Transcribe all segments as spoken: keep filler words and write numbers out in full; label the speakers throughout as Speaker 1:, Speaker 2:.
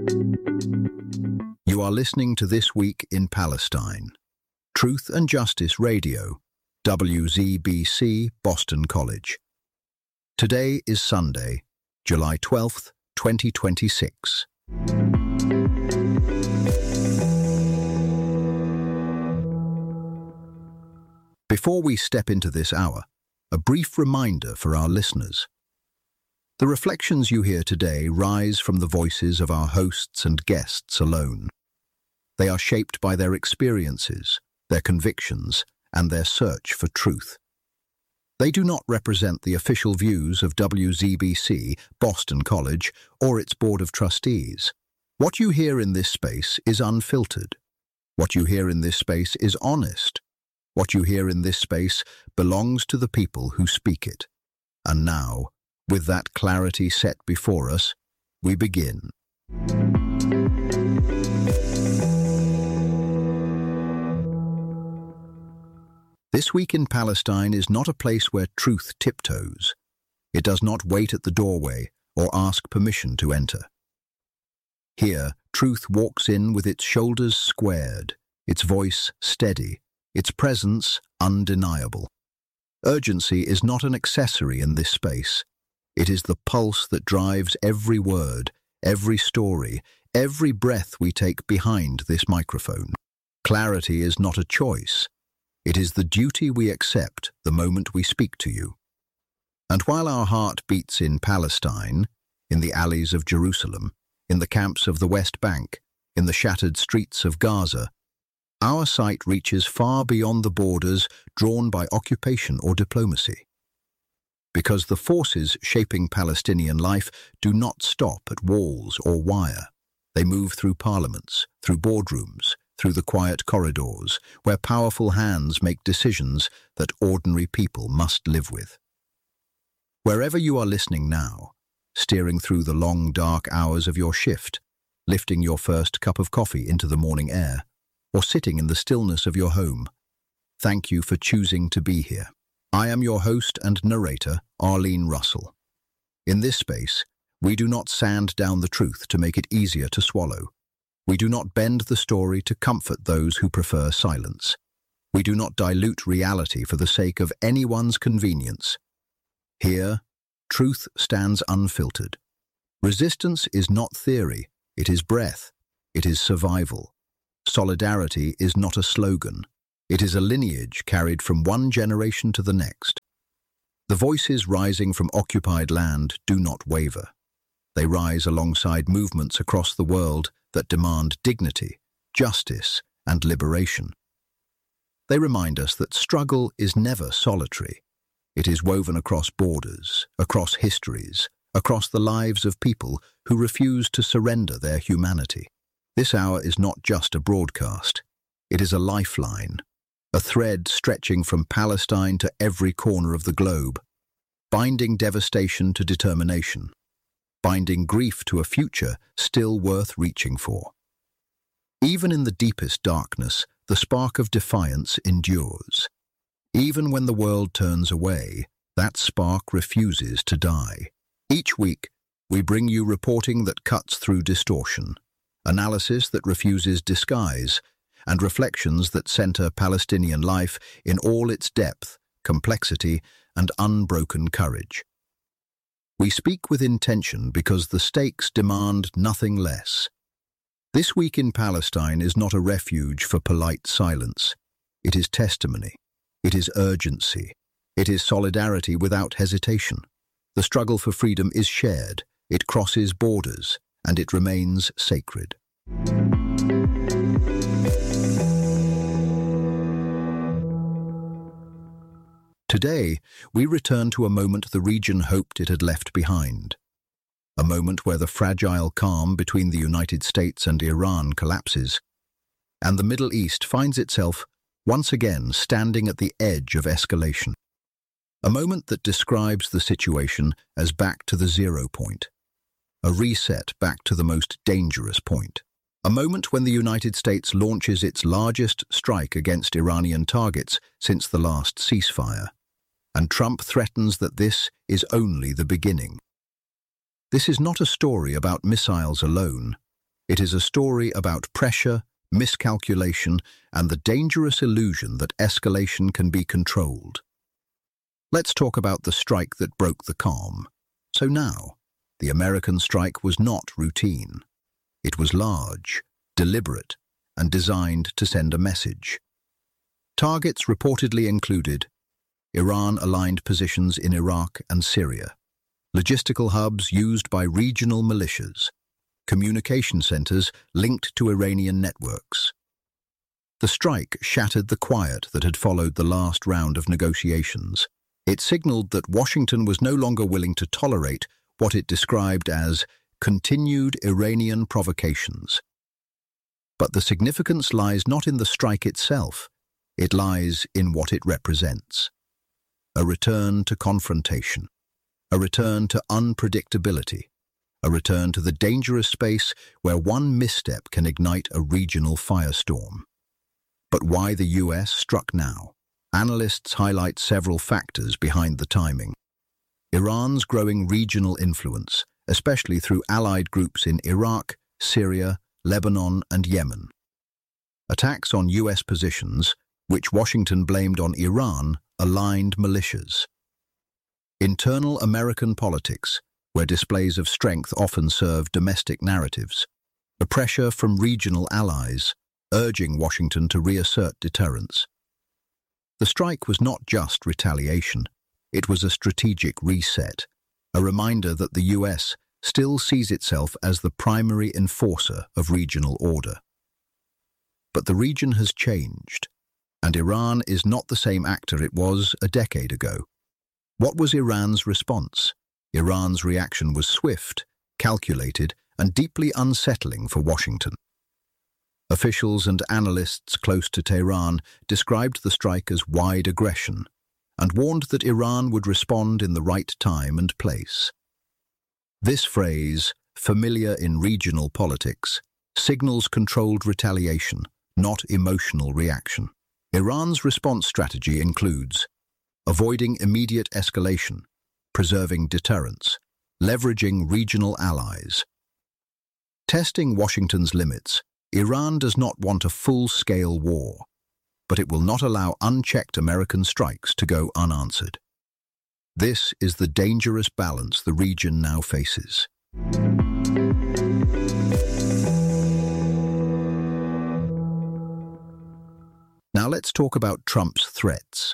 Speaker 1: You are listening to This Week in Palestine. Truth and Justice Radio, W Z B C, Boston College. Today is Sunday, July twelfth, twenty twenty-six. Before we step into this hour, a brief reminder for our listeners. The reflections you hear today rise from the voices of our hosts and guests alone. They are shaped by their experiences, their convictions, and their search for truth. They do not represent the official views of W Z B C, Boston College, or its Board of Trustees. What you hear in this space is unfiltered. What you hear in this space is honest. What you hear in this space belongs to the people who speak it. And now, with that clarity set before us, we begin. This Week in Palestine is not a place where truth tiptoes. It does not wait at the doorway or ask permission to enter. Here, truth walks in with its shoulders squared, its voice steady, its presence undeniable. Urgency is not an accessory in this space. It is the pulse that drives every word, every story, every breath we take behind this microphone. Clarity is not a choice. It is the duty we accept the moment we speak to you. And while our heart beats in Palestine, in the alleys of Jerusalem, in the camps of the West Bank, in the shattered streets of Gaza, our sight reaches far beyond the borders drawn by occupation or diplomacy. Because the forces shaping Palestinian life do not stop at walls or wire. They move through parliaments, through boardrooms, through the quiet corridors, where powerful hands make decisions that ordinary people must live with. Wherever you are listening now, steering through the long, dark hours of your shift, lifting your first cup of coffee into the morning air, or sitting in the stillness of your home, thank you for choosing to be here. I am your host and narrator, Arlene Russell. In this space, we do not sand down the truth to make it easier to swallow. We do not bend the story to comfort those who prefer silence. We do not dilute reality for the sake of anyone's convenience. Here, truth stands unfiltered. Resistance is not theory, it is breath, it is survival. Solidarity is not a slogan. It is a lineage carried from one generation to the next. The voices rising from occupied land do not waver. They rise alongside movements across the world that demand dignity, justice, and liberation. They remind us that struggle is never solitary. It is woven across borders, across histories, across the lives of people who refuse to surrender their humanity. This hour is not just a broadcast. It is a lifeline. A thread stretching from Palestine to every corner of the globe, binding devastation to determination, binding grief to a future still worth reaching for. Even in the deepest darkness, the spark of defiance endures. Even when the world turns away, that spark refuses to die. Each week, we bring you reporting that cuts through distortion, analysis that refuses disguise, and reflections that center Palestinian life in all its depth, complexity, and unbroken courage. We speak with intention because the stakes demand nothing less. This Week in Palestine is not a refuge for polite silence. It is testimony. It is urgency. It is solidarity without hesitation. The struggle for freedom is shared, it crosses borders, and it remains sacred. Today, we return to a moment the region hoped it had left behind. A moment where the fragile calm between the United States and Iran collapses, and the Middle East finds itself once again standing at the edge of escalation. A moment that describes the situation as back to the zero point, a reset back to the most dangerous point. A moment when the United States launches its largest strike against Iranian targets since the last ceasefire, and Trump threatens that this is only the beginning. This is not a story about missiles alone. It is a story about pressure, miscalculation, and the dangerous illusion that escalation can be controlled. Let's talk about the strike that broke the calm. So now, the American strike was not routine. It was large, deliberate, and designed to send a message. Targets reportedly included Iran-aligned positions in Iraq and Syria, logistical hubs used by regional militias, communication centers linked to Iranian networks. The strike shattered the quiet that had followed the last round of negotiations. It signaled that Washington was no longer willing to tolerate what it described as continued Iranian provocations. But the significance lies not in the strike itself, it lies in what it represents. A return to confrontation, a return to unpredictability, a return to the dangerous space where one misstep can ignite a regional firestorm. But why the U S struck now? Analysts highlight several factors behind the timing. Iran's growing regional influence, especially through allied groups in Iraq, Syria, Lebanon, and Yemen. Attacks on U S positions, which Washington blamed on Iran, aligned militias. Internal American politics, where displays of strength often serve domestic narratives. The pressure from regional allies, urging Washington to reassert deterrence. The strike was not just retaliation, it was a strategic reset, a reminder that the U S still sees itself as the primary enforcer of regional order. But the region has changed, and Iran is not the same actor it was a decade ago. What was Iran's response? Iran's reaction was swift, calculated, and deeply unsettling for Washington. Officials and analysts close to Tehran described the strike as wide aggression and warned that Iran would respond in the right time and place. This phrase, familiar in regional politics, signals controlled retaliation, not emotional reaction. Iran's response strategy includes avoiding immediate escalation, preserving deterrence, leveraging regional allies. Testing Washington's limits, Iran does not want a full-scale war, but it will not allow unchecked American strikes to go unanswered. This is the dangerous balance the region now faces. Now let's talk about Trump's threats.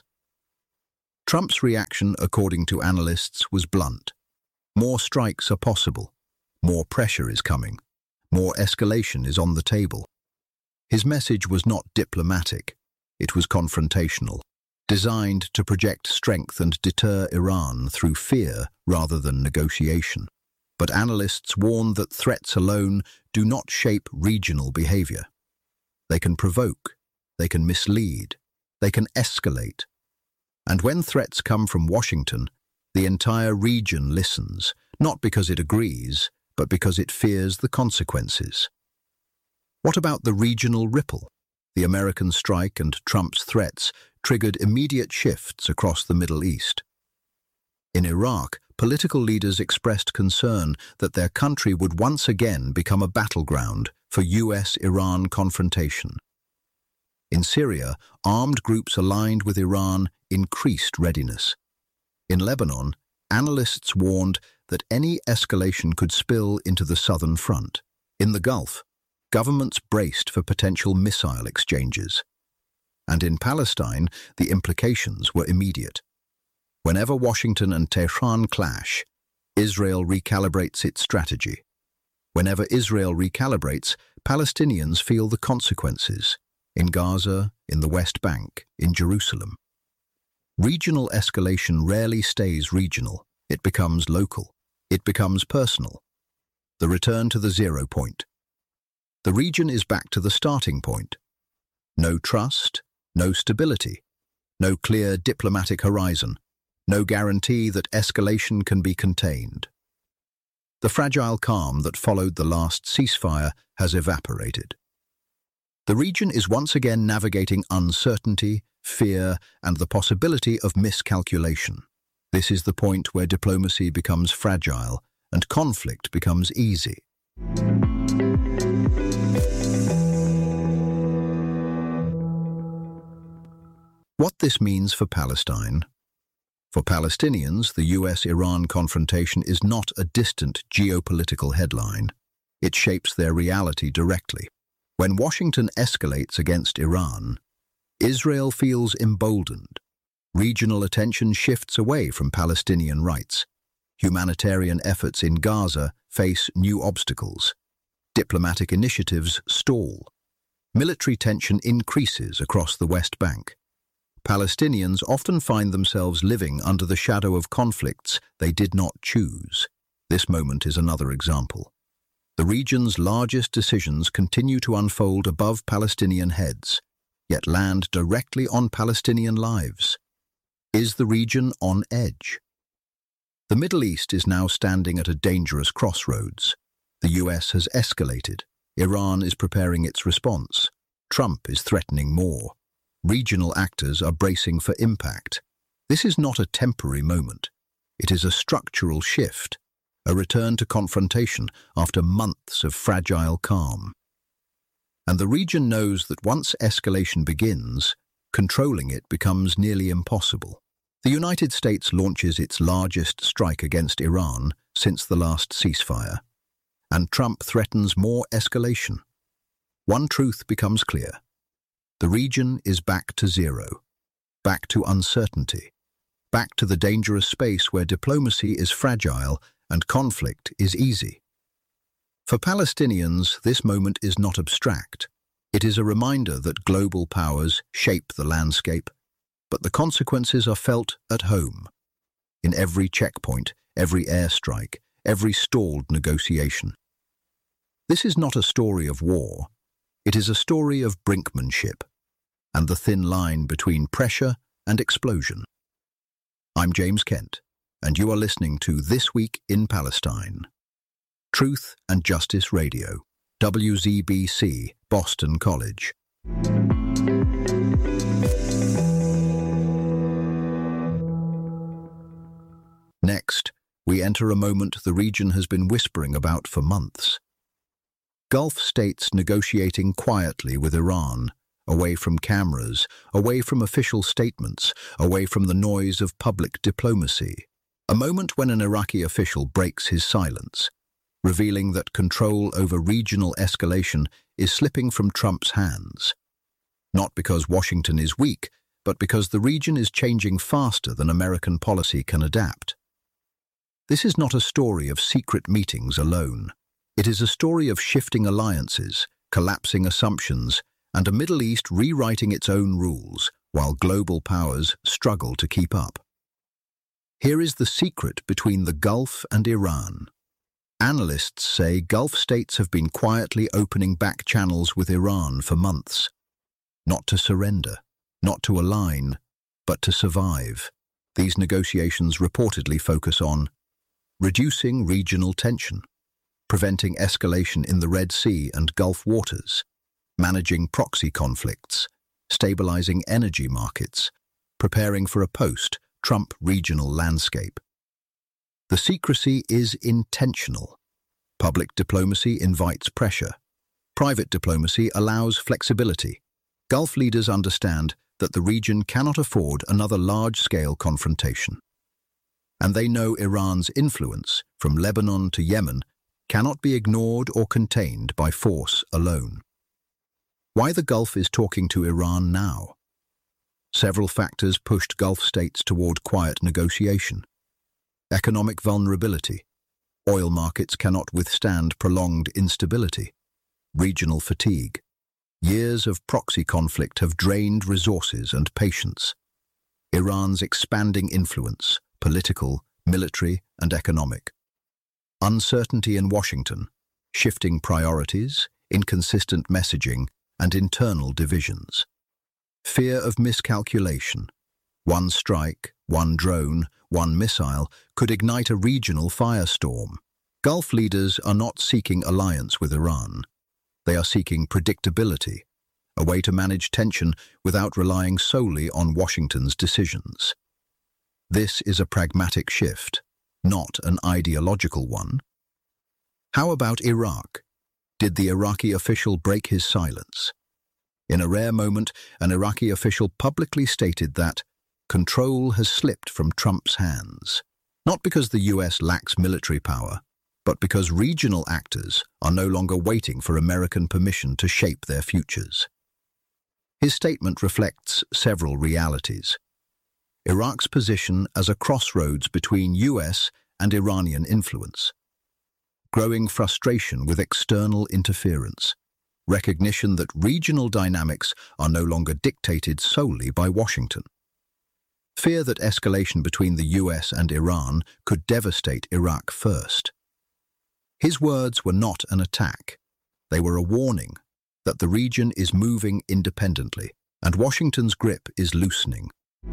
Speaker 1: Trump's reaction, according to analysts, was blunt. More strikes are possible. More pressure is coming. More escalation is on the table. His message was not diplomatic. It was confrontational, designed to project strength and deter Iran through fear rather than negotiation. But analysts warn that threats alone do not shape regional behavior. They can provoke, they can mislead, they can escalate. And when threats come from Washington, the entire region listens, not because it agrees, but because it fears the consequences. What about the regional ripple? The American strike and Trump's threats triggered immediate shifts across the Middle East. In Iraq, political leaders expressed concern that their country would once again become a battleground for U S Iran confrontation. In Syria, armed groups aligned with Iran increased readiness. In Lebanon, analysts warned that any escalation could spill into the southern front. In the Gulf, governments braced for potential missile exchanges. And in Palestine, the implications were immediate. Whenever Washington and Tehran clash, Israel recalibrates its strategy. Whenever Israel recalibrates, Palestinians feel the consequences. In Gaza, in the West Bank, in Jerusalem. Regional escalation rarely stays regional. It becomes local. It becomes personal. The return to the zero point. The region is back to the starting point. No trust, no stability, no clear diplomatic horizon, no guarantee that escalation can be contained. The fragile calm that followed the last ceasefire has evaporated. The region is once again navigating uncertainty, fear, and the possibility of miscalculation. This is the point where diplomacy becomes fragile and conflict becomes easy. What this means for Palestine. For Palestinians, the U S Iran confrontation is not a distant geopolitical headline. It shapes their reality directly. When Washington escalates against Iran, Israel feels emboldened. Regional attention shifts away from Palestinian rights. Humanitarian efforts in Gaza face new obstacles. Diplomatic initiatives stall. Military tension increases across the West Bank. Palestinians often find themselves living under the shadow of conflicts they did not choose. This moment is another example. The region's largest decisions continue to unfold above Palestinian heads, yet land directly on Palestinian lives. Is the region on edge? The Middle East is now standing at a dangerous crossroads. The U S has escalated. Iran is preparing its response. Trump is threatening more. Regional actors are bracing for impact. This is not a temporary moment. It is a structural shift, a return to confrontation after months of fragile calm. And the region knows that once escalation begins, controlling it becomes nearly impossible. The United States launches its largest strike against Iran since the last ceasefire, and Trump threatens more escalation. One truth becomes clear. The region is back to zero, back to uncertainty, back to the dangerous space where diplomacy is fragile and conflict is easy. For Palestinians, this moment is not abstract. It is a reminder that global powers shape the landscape, but the consequences are felt at home. In every checkpoint, every airstrike, every stalled negotiation. This is not a story of war. It is a story of brinkmanship and the thin line between pressure and explosion. I'm James Kent, and you are listening to This Week in Palestine. Truth and Justice Radio, W Z B C, Boston College. Next, we enter a moment the region has been whispering about for months. Gulf states negotiating quietly with Iran, away from cameras, away from official statements, away from the noise of public diplomacy. A moment when an Iraqi official breaks his silence, revealing that control over regional escalation is slipping from Trump's hands. Not because Washington is weak, but because the region is changing faster than American policy can adapt. This is not a story of secret meetings alone. It is a story of shifting alliances, collapsing assumptions, and a Middle East rewriting its own rules while global powers struggle to keep up. Here is the secret between the Gulf and Iran. Analysts say Gulf states have been quietly opening back channels with Iran for months. Not to surrender, not to align, but to survive. These negotiations reportedly focus on reducing regional tension, preventing escalation in the Red Sea and Gulf waters, managing proxy conflicts, stabilizing energy markets, preparing for a post-Trump regional landscape. The secrecy is intentional. Public diplomacy invites pressure. Private diplomacy allows flexibility. Gulf leaders understand that the region cannot afford another large-scale confrontation. And they know Iran's influence, from Lebanon to Yemen, cannot be ignored or contained by force alone. Why the Gulf is talking to Iran now? Several factors pushed Gulf states toward quiet negotiation. Economic vulnerability. Oil markets cannot withstand prolonged instability. Regional fatigue. Years of proxy conflict have drained resources and patience. Iran's expanding influence, political, military, and economic. Uncertainty in Washington, shifting priorities, inconsistent messaging, and internal divisions. Fear of miscalculation. One strike, one drone, one missile could ignite a regional firestorm. Gulf leaders are not seeking alliance with Iran. They are seeking predictability, a way to manage tension without relying solely on Washington's decisions. This is a pragmatic shift, not an ideological one. How about Iraq? Did the Iraqi official break his silence? In a rare moment, an Iraqi official publicly stated that control has slipped from Trump's hands, not because the U S lacks military power, but because regional actors are no longer waiting for American permission to shape their futures. His statement reflects several realities. Iraq's position as a crossroads between U S and Iranian influence, growing frustration with external interference, recognition that regional dynamics are no longer dictated solely by Washington, fear that escalation between the U S and Iran could devastate Iraq first. His words were not an attack. They were a warning that the region is moving independently and Washington's grip is loosening.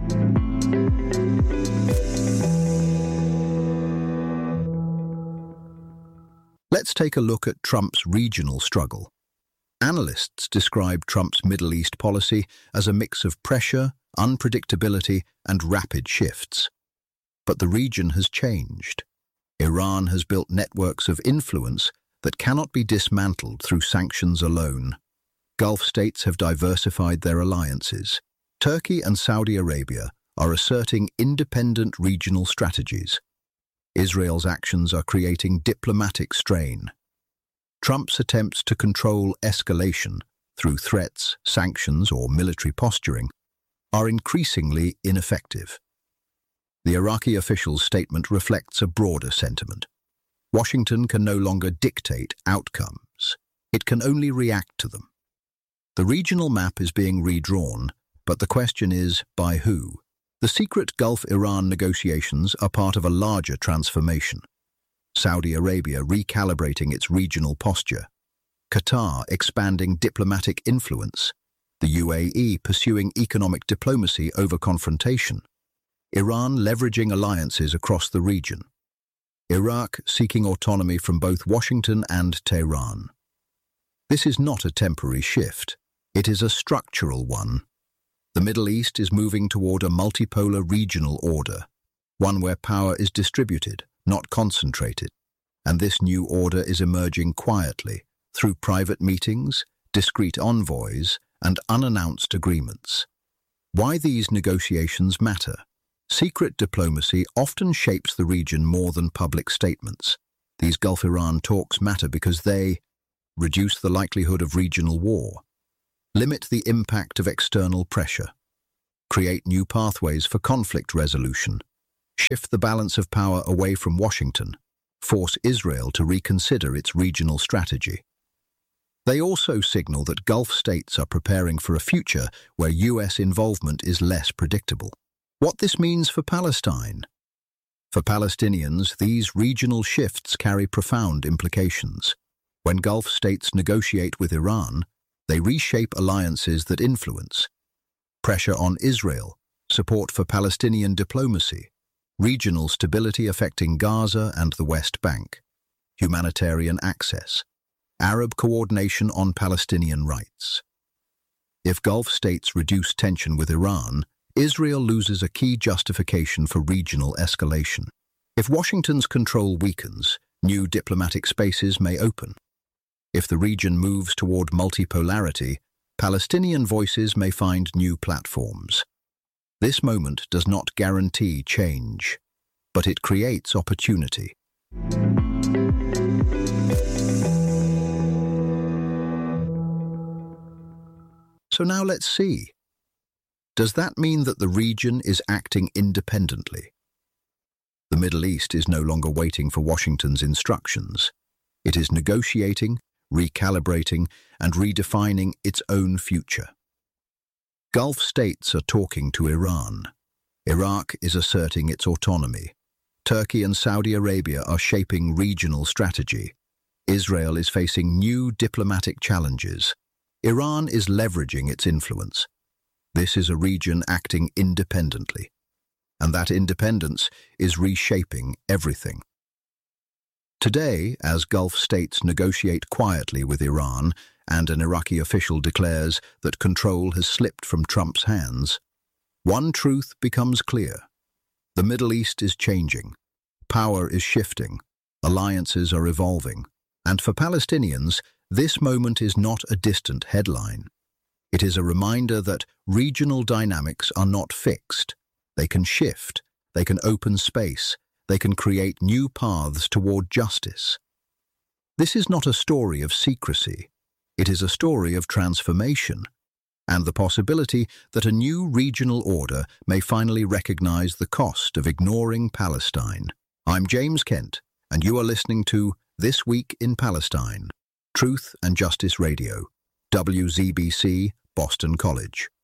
Speaker 1: Let's take a look at Trump's regional struggle. Analysts describe Trump's Middle East policy as a mix of pressure, unpredictability, and rapid shifts. But the region has changed. Iran has built networks of influence that cannot be dismantled through sanctions alone. Gulf states have diversified their alliances. Turkey and Saudi Arabia are asserting independent regional strategies. Israel's actions are creating diplomatic strain. Trump's attempts to control escalation through threats, sanctions, or military posturing are increasingly ineffective. The Iraqi official's statement reflects a broader sentiment. Washington can no longer dictate outcomes. It can only react to them. The regional map is being redrawn, but the question is, by who? The secret Gulf-Iran negotiations are part of a larger transformation. Saudi Arabia recalibrating its regional posture, Qatar expanding diplomatic influence, the U A E pursuing economic diplomacy over confrontation, Iran leveraging alliances across the region, Iraq seeking autonomy from both Washington and Tehran. This is not a temporary shift. It is a structural one. The Middle East is moving toward a multipolar regional order, one where power is distributed, not concentrated, and this new order is emerging quietly through private meetings, discreet envoys, and unannounced agreements. Why these negotiations matter? Secret diplomacy often shapes the region more than public statements. These Gulf-Iran talks matter because they reduce the likelihood of regional war, limit the impact of external pressure, create new pathways for conflict resolution, shift the balance of power away from Washington, force Israel to reconsider its regional strategy. They also signal that Gulf states are preparing for a future where U S involvement is less predictable. What this means for Palestine? For Palestinians, these regional shifts carry profound implications. When Gulf states negotiate with Iran, they reshape alliances that influence. Pressure on Israel, support for Palestinian diplomacy, regional stability affecting Gaza and the West Bank, humanitarian access, Arab coordination on Palestinian rights. If Gulf states reduce tension with Iran, Israel loses a key justification for regional escalation. If Washington's control weakens, new diplomatic spaces may open. If the region moves toward multipolarity, Palestinian voices may find new platforms. This moment does not guarantee change, but it creates opportunity. So now let's see. Does that mean that the region is acting independently? The Middle East is no longer waiting for Washington's instructions. It is negotiating, recalibrating, and redefining its own future. Gulf states are talking to Iran. Iraq is asserting its autonomy. Turkey and Saudi Arabia are shaping regional strategy. Israel is facing new diplomatic challenges. Iran is leveraging its influence. This is a region acting independently, and that independence is reshaping everything. Today, as Gulf states negotiate quietly with Iran and an Iraqi official declares that control has slipped from Trump's hands, one truth becomes clear. The Middle East is changing. Power is shifting. Alliances are evolving. And for Palestinians, this moment is not a distant headline. It is a reminder that regional dynamics are not fixed. They can shift, they can open space, they can create new paths toward justice. This is not a story of secrecy. It is a story of transformation, and the possibility that a new regional order may finally recognize the cost of ignoring Palestine. I'm James Kent, and you are listening to This Week in Palestine, Truth and Justice Radio, W Z B C, Boston College.